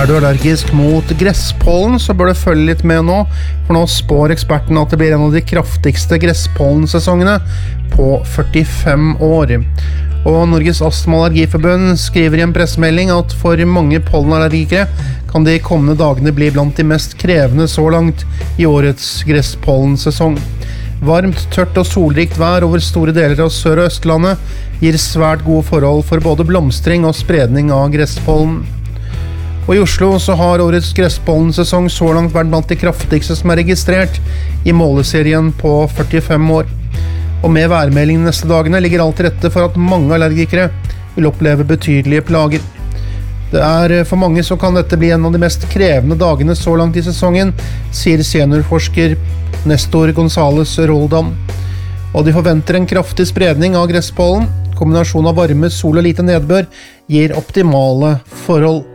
Er du allergisk mot gresspollen, så bør du følge litt med nå, for nå spår ekspertene at det blir en av de kraftigste gresspollensesongene på 45 år. Og Norges Astma- og Allergiforbund skriver i en pressemelding at for mange pollenallergikere kan de kommende dagene bli blant de mest krevende så langt i årets gresspollensesong. Varmt, tørt og solrikt vær over store deler av Sør- og Østlandet gir svært gode forhold for både blomstring og spredning av gresspollen. Og i Oslo så har årets gresspollensesong så langt vært blant de kraftigste som er registrert i måleserien på 45 år. Og med værmeldingen neste dagene ligger alt til rette for at mange allergikere vil oppleve betydelige plager. Det er for mange så kan dette bli en av de mest krevende dagene så langt i sesongen, sier seniorforsker Nestor Gonzales Roldan. Og de forventer en kraftig spredning av gresspollen. Kombinasjon av varme, sol og lite nedbør gir optimale forhold.